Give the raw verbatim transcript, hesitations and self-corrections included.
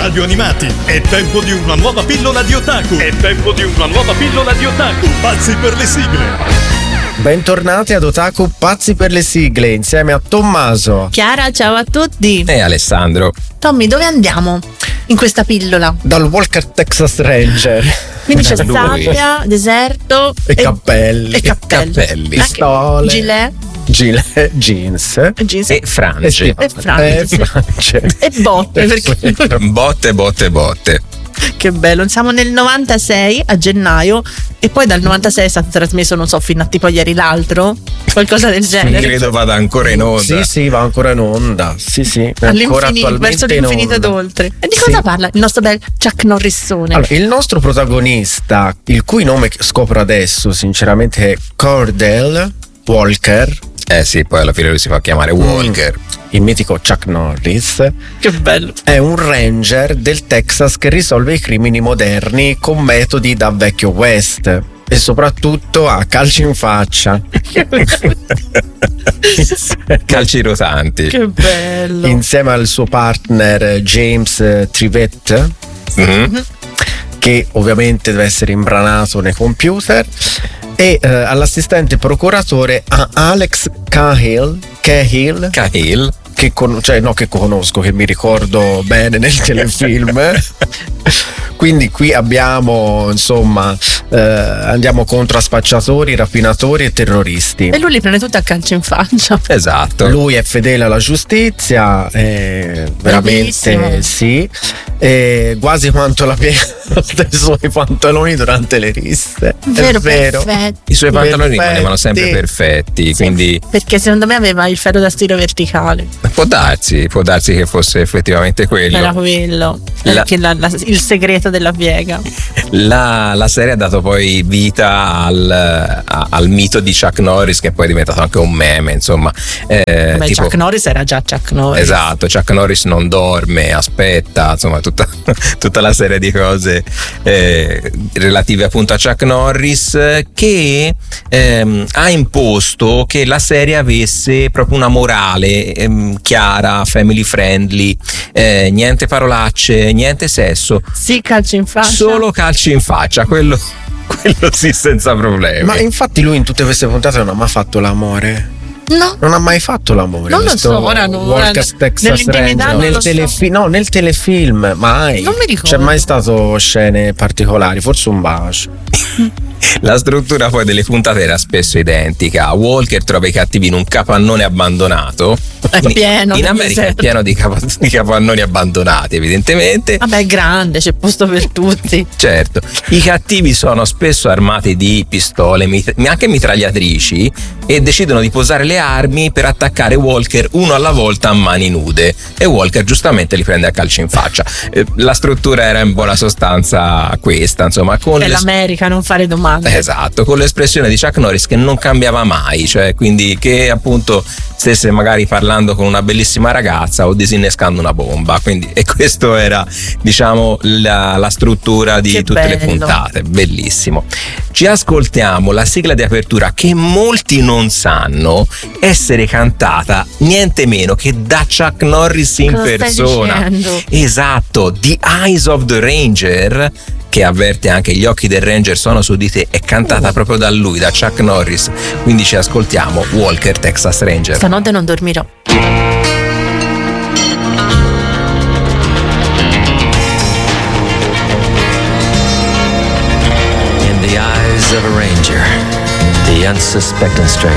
Radio Animati. È tempo di una nuova pillola di otaku. È tempo di una nuova pillola di otaku. Pazzi per le sigle. Bentornati ad Otaku Pazzi per le sigle insieme a Tommaso, Chiara, ciao a tutti. E Alessandro. Tommy, dove andiamo in questa pillola? dal Walker Texas Ranger. Quindi c'è Da lui. sabbia, deserto E cappelli. e cappelli, cappelli. Anche Pistole. gilet, Gilet, jeans jeans E frange. e sì, e frange. e frange. e botte, perché Botte, botte, botte. che bello. Siamo nel novantasei a gennaio e poi dal novantasei è stato trasmesso, non so, fino a tipo ieri l'altro, qualcosa del genere. Credo vada ancora in onda. Sì, sì, va ancora in onda. Sì, sì, è ancora All'infinito, attualmente verso in l'infinito ed onda. oltre. E di Sì. cosa parla il nostro bel Chuck Norrisone? Allora, il nostro protagonista, il cui nome scopro adesso, sinceramente, è Cordell Walker, Eh sì, poi alla fine lui si fa chiamare Walker. il mitico Chuck Norris, Che bello. è un ranger del Texas che risolve i crimini moderni con metodi da vecchio West e soprattutto a calci in faccia. Calci rotanti. Che bello. Insieme al suo partner James Trivette, Mhm. che ovviamente deve essere imbranato nei computer, e eh, all'assistente procuratore a Alex Cahill, Cahill Cahill. che, con- cioè, no, che conosco, che mi ricordo bene nel telefilm. Quindi qui abbiamo, insomma, eh, andiamo contro a spacciatori, rapinatori e terroristi. E lui li prende tutti a calcio in faccia. Esatto. Lui è fedele alla giustizia, eh, veramente Bravissimo. sì, eh, quasi quanto la piega dei suoi pantaloni durante le risse. Vero, è vero. perfetto. I suoi pantaloni Perfetti. rimanevano sempre perfetti, quindi Perché secondo me aveva il ferro da stiro verticale. può darsi, può darsi che fosse effettivamente quello. Era quello. La- Che la- la- il segreto della piega. La, la serie ha dato poi vita al, a- al mito di Chuck Norris, che poi è diventato anche un meme, insomma. Eh, Beh, tipo- Chuck Norris era già Chuck Norris. Esatto, Chuck Norris non dorme, aspetta, insomma tutta, tutta la serie di cose eh, relative appunto a Chuck Norris, eh, che ehm, ha imposto che la serie avesse proprio una morale ehm, chiara, family friendly, eh, niente parolacce, niente sesso, Sì, calcio in faccia. solo calci in faccia, quello, quello sì senza problemi. Ma infatti lui in tutte queste puntate non ha mai fatto l'amore. No. Non ha mai fatto l'amore. Non lo questo so, ora non- Walker ora- Texas nell'intimità Ranger. non Nel lo so. telefi- no, nel telefilm mai. Non mi ricordo. C'è mai stato scene particolari, forse un bacio. La struttura poi delle puntate era spesso identica. Walker trova i cattivi in un capannone abbandonato. È pieno In di America è deserto. pieno di, capa- di capannoni abbandonati, evidentemente. Vabbè, è grande, c'è posto per tutti. Certo, i cattivi sono spesso armati di pistole, mit- anche mitragliatrici, e decidono di posare le armi per attaccare Walker uno alla volta a mani nude. E Walker giustamente li prende a calci in faccia. Eh, La struttura era in buona sostanza questa, insomma, con È le- l'America, non fare domande. Esatto, con l'espressione di Chuck Norris che non cambiava mai, cioè quindi che appunto stesse magari parlando con una bellissima ragazza o disinnescando una bomba, quindi e questo era, diciamo, la, la struttura di Che tutte le bello. puntate, bellissimo. Ci ascoltiamo la sigla di apertura che molti non sanno essere cantata niente meno che da Chuck Norris in Cosa stai persona. dicendo? Esatto, The Eyes of the Ranger, che avverte anche gli occhi del Ranger sono su di te, è cantata proprio da lui, da Chuck Norris. Quindi ci ascoltiamo Walker Texas Ranger. Stanotte non dormirò. In the eyes of a ranger, the unsuspecting stranger